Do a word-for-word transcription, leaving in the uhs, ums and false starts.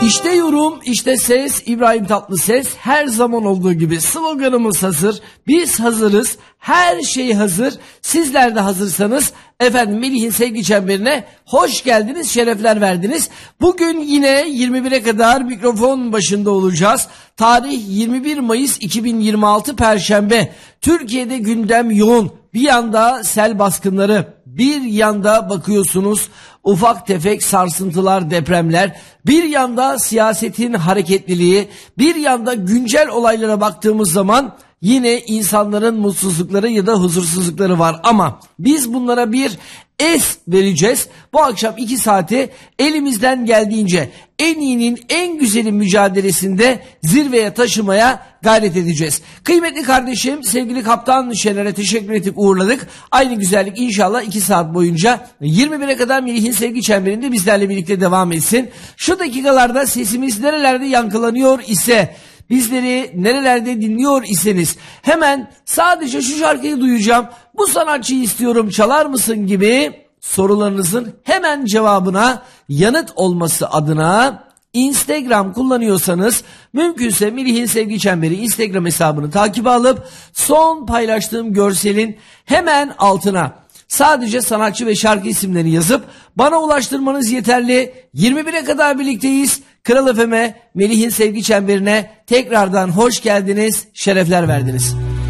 İşte yorum, işte ses, İbrahim Tatlıses. Her zaman olduğu gibi sloganımız hazır. Biz hazırız. Her şey hazır. Sizler de hazırsanız efendim Melih'in sevgi çemberine hoş geldiniz, şerefler verdiniz. Bugün yine yirmi bire kadar mikrofon başında olacağız. Tarih yirmi bir Mayıs iki bin yirmi altı Perşembe. Türkiye'de gündem yoğun. Bir yanda sel baskınları, bir yanda bakıyorsunuz ufak tefek sarsıntılar, depremler, bir yanda siyasetin hareketliliği, bir yanda güncel olaylara baktığımız zaman yine insanların mutsuzlukları ya da huzursuzlukları var. Ama biz bunlara bir es vereceğiz. Bu akşam iki saati elimizden geldiğince en iyinin en güzeli mücadelesinde zirveye taşımaya gayret edeceğiz. Kıymetli kardeşim, sevgili Kaptan Şener'e teşekkür ettik, uğurladık. Aynı güzellik inşallah iki saat boyunca yirmi bire kadar Melih'in sevgi çemberinde bizlerle birlikte devam etsin. Şu dakikalarda sesimiz nerelerde yankılanıyor ise, bizleri nerelerde dinliyor iseniz hemen sadece şu şarkıyı duyacağım, bu sanatçıyı istiyorum, çalar mısın gibi sorularınızın hemen cevabına yanıt olması adına Instagram kullanıyorsanız mümkünse Melih'in sevgi çemberi Instagram hesabını takip alıp son paylaştığım görselin hemen altına sadece sanatçı ve şarkı isimlerini yazıp bana ulaştırmanız yeterli. yirmi bire kadar birlikteyiz. Kral F M'e, Melih'in sevgi çemberine tekrardan hoş geldiniz, şerefler verdiniz.